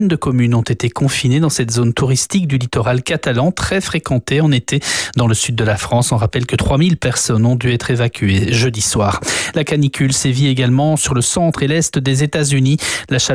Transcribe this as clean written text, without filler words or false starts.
de communes ont été confinées dans cette zone touristique du littoral catalan, très fréquentée en été dans le sud de la France. On rappelle que 3000 personnes ont dû être évacuées jeudi soir. La canicule sévit également sur le centre et l'est des États-Unis. La chaleur